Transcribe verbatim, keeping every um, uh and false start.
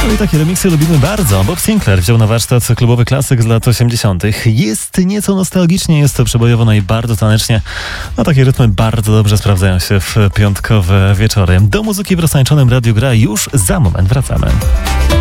No i takie remiksy lubimy bardzo. Bob Sinclair wziął na warsztat klubowy klasyk z lat osiemdziesiątych. Jest nieco nostalgicznie, jest to przebojowo, no i bardzo tanecznie. No takie rytmy bardzo dobrze sprawdzają się w piątkowe wieczory. Do muzyki w roztańczonym Radiu Gra już za moment wracamy.